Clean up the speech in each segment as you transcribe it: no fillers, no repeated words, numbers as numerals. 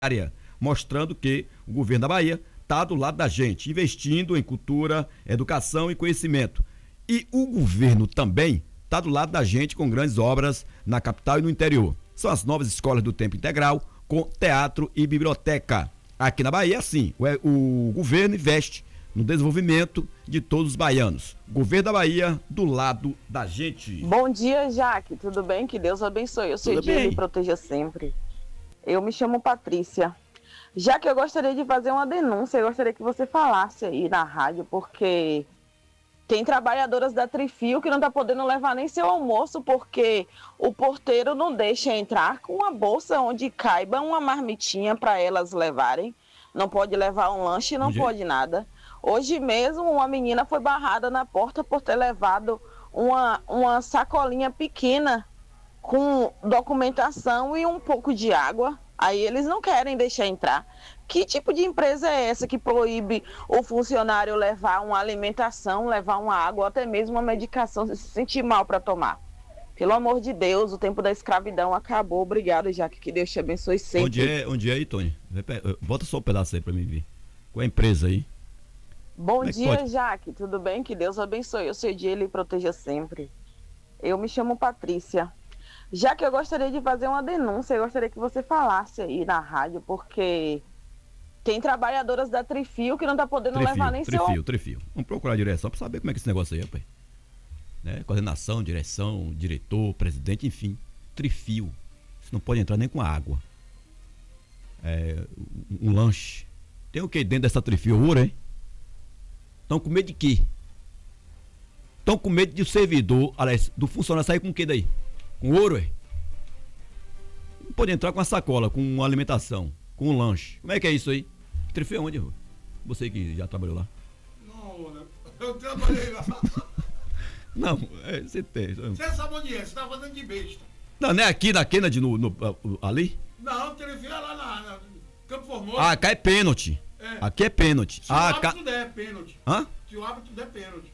mostrando que o governo da Bahia está do lado da gente, investindo em cultura, educação e conhecimento. E o governo também está do lado da gente com grandes obras na capital e no interior. São as novas escolas do tempo integral, com teatro e biblioteca. Aqui na Bahia, sim, o governo investe no desenvolvimento de todos os baianos. Governo da Bahia, do lado da gente. Bom dia, Jaque. Tudo bem? Que Deus abençoe. Eu sei que Ele proteja sempre. Eu me chamo Patrícia. Já que eu gostaria de fazer uma denúncia, eu gostaria que você falasse aí na rádio, porque tem trabalhadoras da Trifil que não está podendo levar nem seu almoço, porque o porteiro não deixa entrar com uma bolsa onde caiba uma marmitinha para elas levarem. Não pode levar um lanche, não pode nada. Hoje mesmo uma menina foi barrada na porta por ter levado uma sacolinha pequena com documentação e um pouco de água. Aí eles não querem deixar entrar. Que tipo de empresa é essa que proíbe o funcionário levar uma alimentação, levar uma água, ou até mesmo uma medicação, se sentir mal para tomar? Pelo amor de Deus, o tempo da escravidão acabou. Obrigado, Jaque, que Deus te abençoe sempre. Onde é aí, Tony? Bota só um pedaço aí para mim ver. Qual é a empresa aí? Bom dia, Jaque. Tudo bem? Que Deus abençoe. Eu sei de Ele e proteja sempre. Eu me chamo Patrícia. Já que eu gostaria de fazer uma denúncia, eu gostaria que você falasse aí na rádio, porque tem trabalhadoras da Trifil que não está podendo levar nem seu... Trifil. Vamos procurar a direção para saber como é que esse negócio aí, rapaz. Né? Coordenação, direção, diretor, presidente, enfim. Trifil. Você não pode entrar nem com água. Um lanche. Tem o que dentro dessa Trifil? Ouro, hein? Estão com medo de quê? Estão com medo de o servidor, aliás, do funcionário sair com o que daí? Com ouro, é? Não pode entrar com a sacola, com uma alimentação, com um lanche. Como é que é isso aí? Trifil é onde, Rô? Você que já trabalhou lá? Não, eu trabalhei lá. Não, você tem. Você sabe onde é? Você tá fazendo de besta. Não é aqui na Kennedy, ali? Não, Trifil é lá na Campo Formoso. Ah, cá é pênalti. Aqui é pênalti. Se o árbitro der, é pênalti. Hã? Se o árbitro der, pênalti.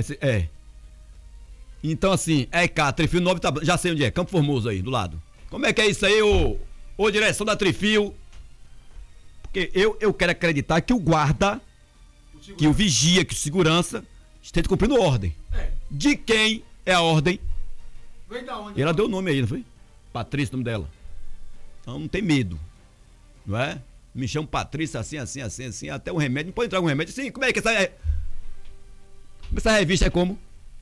Então assim, cá, Trifil 9, já sei onde é, Campo Formoso aí, do lado. Como é que é isso aí, ô direção da Trifil? Porque eu quero acreditar que o guarda, que o vigia, que o segurança, esteja cumprindo ordem. De quem é a ordem? Vem da onde? E ela deu o nome aí, não foi? Patrícia, o nome dela. Então não tem medo, não é? Me chamo Patrícia, assim, até um remédio, não pode entrar um remédio assim, como é que essa revista é como?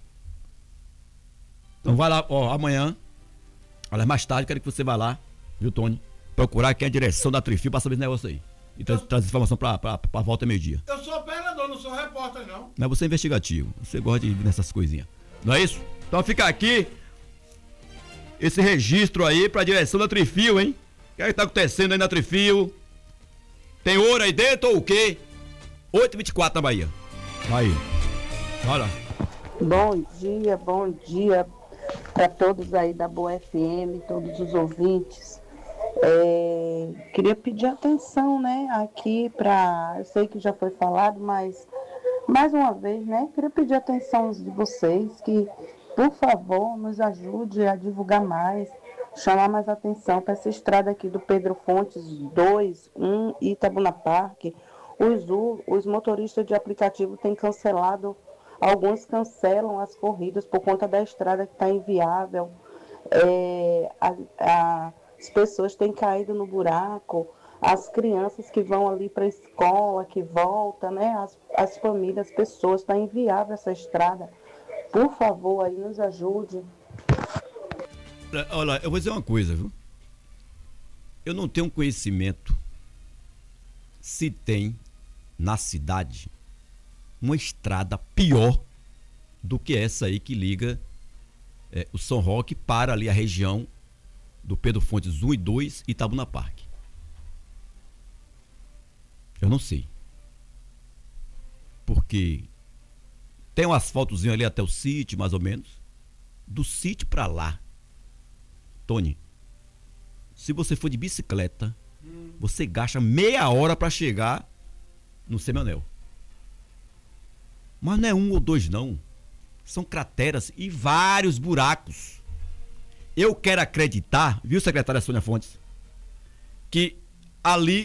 Então vai lá, amanhã, olha, mais tarde, quero que você vá lá, viu, Tony? Procurar quem é a direção da Trifil pra saber esse negócio aí. E traz informação pra volta meio-dia. Eu sou operador, não sou repórter, não. Mas você é investigativo, você gosta de ir nessas coisinhas. Não é isso? Então fica aqui esse registro aí pra direção da Trifil, hein? O que é que tá acontecendo aí na Trifil? Tem ouro aí dentro ou o quê? 8h24 na Bahia. Vai. Olha. Bom dia para todos aí da Boa FM, todos os ouvintes. Queria pedir atenção, né, aqui eu sei que já foi falado, mas mais uma vez, né, queria pedir atenção de vocês que, por favor, nos ajude a divulgar mais, chamar mais atenção para essa estrada aqui do Pedro Fontes 2, 1 e Itabuna Parque. Os motoristas de aplicativo têm cancelado, alguns cancelam as corridas por conta da estrada que está inviável. As pessoas têm caído no buraco, as crianças que vão ali para a escola, que voltam, né? As famílias, as pessoas, está inviável essa estrada. Por favor, aí nos ajude. Olha, eu vou dizer uma coisa, viu? Eu não tenho conhecimento se tem na cidade uma estrada pior do que essa aí que liga o São Roque para ali a região do Pedro Fontes 1 e 2 e Itabuna Parque. Eu não sei. Porque tem um asfaltozinho ali até o sítio, mais ou menos. Do sítio para lá, Tony, se você for de bicicleta, você gasta meia hora para chegar no Semianel. Mas não é um ou dois, não. São crateras e vários buracos. Eu quero acreditar, viu, secretária Sônia Fontes, que ali